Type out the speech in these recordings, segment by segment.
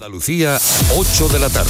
Andalucía, 8 de la tarde.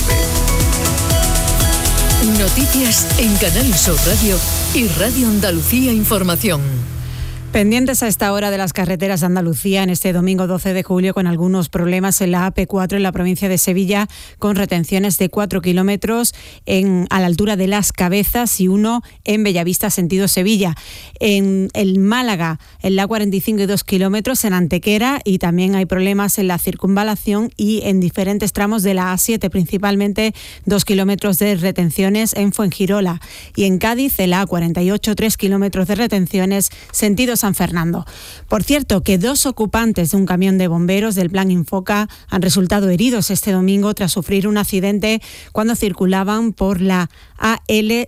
Noticias en Canal Sur Radio y Radio Andalucía Información. Pendientes a esta hora de las carreteras de Andalucía en este domingo 12 de julio con algunos problemas en la AP4 en la provincia de Sevilla, con retenciones de 4 kilómetros a la altura de Las Cabezas y 1 en Bellavista sentido Sevilla. En el Málaga, en la 45 y 2 kilómetros en Antequera, y también hay problemas en la circunvalación y en diferentes tramos de la A7, principalmente 2 kilómetros de retenciones en Fuengirola. Y en Cádiz, en la A48, 3 kilómetros de retenciones sentido San Fernando. Por cierto, que 2 ocupantes de un camión de bomberos del Plan Infoca han resultado heridos este domingo tras sufrir un accidente cuando circulaban por la AL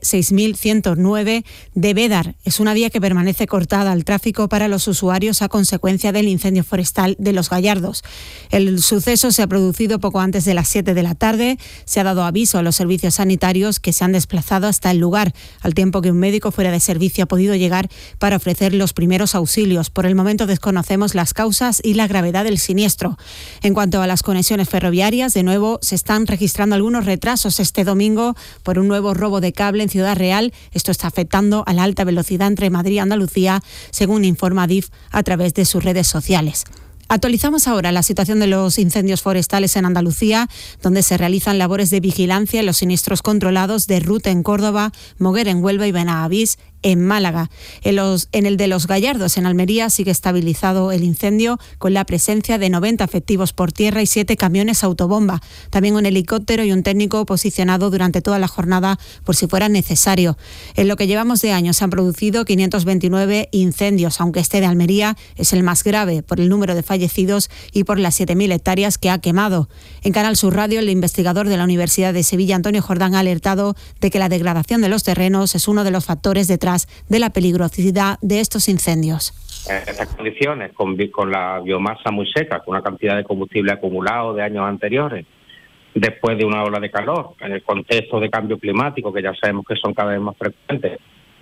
6109 de Bédar. Es una vía que permanece cortada al tráfico para los usuarios a consecuencia del incendio forestal de Los Gallardos. El suceso se ha producido poco antes de las 7 de la tarde. Se ha dado aviso a los servicios sanitarios que se han desplazado hasta el lugar, al tiempo que un médico fuera de servicio ha podido llegar para ofrecer los primeros auxilios. Por el momento desconocemos las causas y la gravedad del siniestro. En cuanto a las conexiones ferroviarias, de nuevo se están registrando algunos retrasos este domingo por un nuevo robo de cable en Ciudad Real. Esto está afectando a la alta velocidad entre Madrid y Andalucía, según informa Adif a través de sus redes sociales. Actualizamos ahora la situación de los incendios forestales en Andalucía, donde se realizan labores de vigilancia en los siniestros controlados de Rute en Córdoba, Moguer en Huelva y Benavís en Málaga. En el de Los Gallardos, en Almería, sigue estabilizado el incendio con la presencia de 90 efectivos por tierra y 7 camiones autobomba. También un helicóptero y un técnico posicionado durante toda la jornada por si fuera necesario. En lo que llevamos de año se han producido 529 incendios, aunque este de Almería es el más grave por el número de fallecidos y por las 7.000 hectáreas que ha quemado. En Canal Sur Radio, el investigador de la Universidad de Sevilla, Antonio Jordán, ha alertado de que la degradación de los terrenos es uno de los factores detrás de la peligrosidad de estos incendios. En estas condiciones, con la biomasa muy seca, con una cantidad de combustible acumulado de años anteriores, después de una ola de calor, en el contexto de cambio climático, que ya sabemos que son cada vez más frecuentes,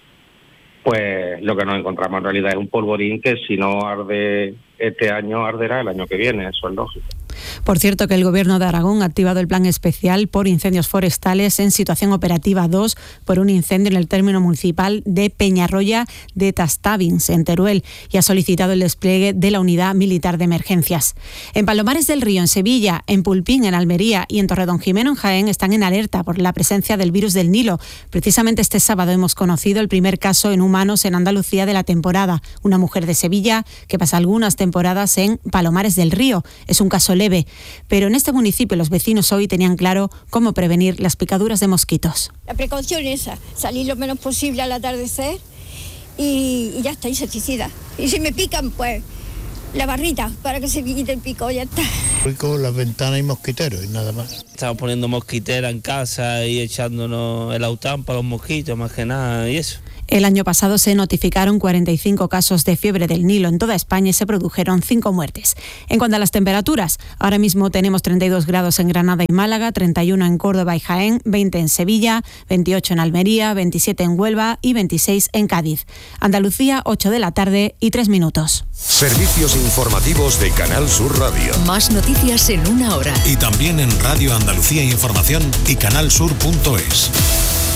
pues lo que nos encontramos en realidad es un polvorín que si no arde este año, arderá el año que viene, eso es lógico. Por cierto, que el Gobierno de Aragón ha activado el plan especial por incendios forestales en situación operativa 2 por un incendio en el término municipal de Peñarroya de Tastavins, en Teruel, y ha solicitado el despliegue de la Unidad Militar de Emergencias. En Palomares del Río, en Sevilla, en Pulpín, en Almería y en Torredonjimeno, en Jaén, están en alerta por la presencia del virus del Nilo. Precisamente este sábado hemos conocido el primer caso en humanos en Andalucía de la temporada. Una mujer de Sevilla que pasa algunas temporadas en Palomares del Río. Es un caso leve, pero en este municipio los vecinos hoy tenían claro cómo prevenir las picaduras de mosquitos. La precaución es esa, salir lo menos posible al atardecer y ya está, insecticida. Y si me pican, pues la barrita para que se quite el pico, ya está. Con las ventanas y mosquiteros y nada más. Estamos poniendo mosquitera en casa y echándonos el aután para los mosquitos, más que nada, y eso. El año pasado se notificaron 45 casos de fiebre del Nilo en toda España y se produjeron 5 muertes. En cuanto a las temperaturas, ahora mismo tenemos 32 grados en Granada y Málaga, 31 en Córdoba y Jaén, 20 en Sevilla, 28 en Almería, 27 en Huelva y 26 en Cádiz. Andalucía, 8 de la tarde y 3 minutos. Servicios informativos de Canal Sur Radio. Más noticias en una hora. Y también en Radio Andalucía Información y canalsur.es.